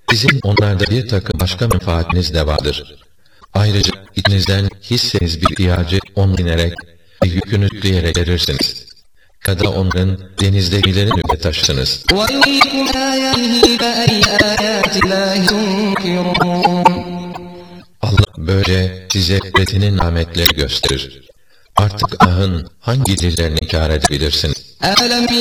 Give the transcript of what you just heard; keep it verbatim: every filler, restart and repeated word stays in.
Sizin onlarda bir takım başka menfaatiniz de vardır. Ayrıca içinizden hisseniz bir ihtiyacı on binerek ve yükünü yükleyerek verirsiniz. Ya da onların denizdekilerin yükle taşısınız. Allah böyle size kudretinin nimetleri gösterir. Artık ahın hangi dillerini kâr edebilirsiniz?